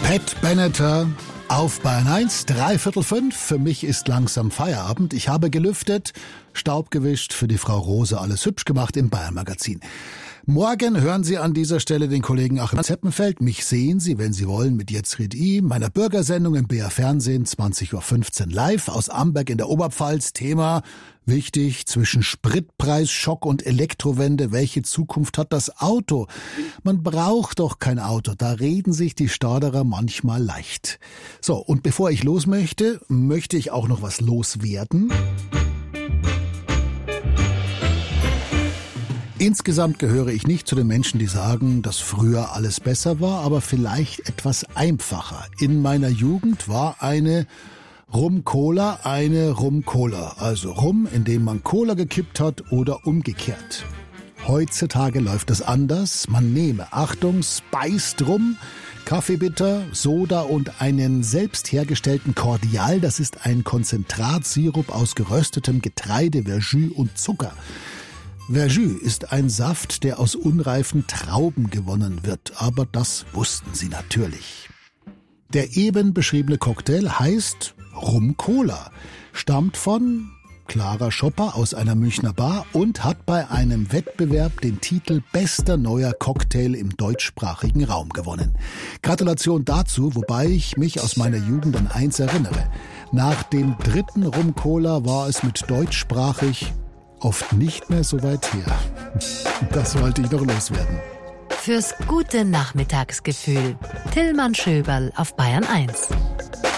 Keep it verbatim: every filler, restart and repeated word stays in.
Pat Benatar auf Bayern eins, dreiviertel fünf. Für mich ist langsam Feierabend. Ich habe gelüftet, Staub gewischt, für die Frau Rose alles hübsch gemacht im Bayern Magazin. Morgen hören Sie an dieser Stelle den Kollegen Achim Zeppenfeld. Mich sehen Sie, wenn Sie wollen, mit Jetzt red I, meiner Bürgersendung im B R Fernsehen, zwanzig Uhr fünfzehn live aus Amberg in der Oberpfalz. Thema wichtig, zwischen Spritpreis, Schock und Elektrowende. Welche Zukunft hat das Auto? Man braucht doch kein Auto. Da reden sich die Stauderer manchmal leicht. So, und bevor ich los möchte, möchte ich auch noch was loswerden. Insgesamt gehöre ich nicht zu den Menschen, die sagen, dass früher alles besser war, aber vielleicht etwas einfacher. In meiner Jugend war eine Rum-Cola eine Rum-Cola, also Rum, in dem man Cola gekippt hat oder umgekehrt. Heutzutage läuft es anders. Man nehme, Achtung, Spiced Rum, Kaffeebitter, Soda und einen selbst hergestellten Cordial. Das ist ein Konzentratsirup aus geröstetem Getreide, Verjus und Zucker. Verjus ist ein Saft, der aus unreifen Trauben gewonnen wird, aber das wussten Sie natürlich. Der eben beschriebene Cocktail heißt Rum-Cola, stammt von Clara Schopper aus einer Münchner Bar und hat bei einem Wettbewerb den Titel Bester neuer Cocktail im deutschsprachigen Raum gewonnen. Gratulation dazu, wobei ich mich aus meiner Jugend an eins erinnere. Nach dem dritten Rum-Cola war es mit deutschsprachig oft nicht mehr so weit her. Das wollte ich noch loswerden. Fürs gute Nachmittagsgefühl. Tillmann Schöberl auf Bayern eins.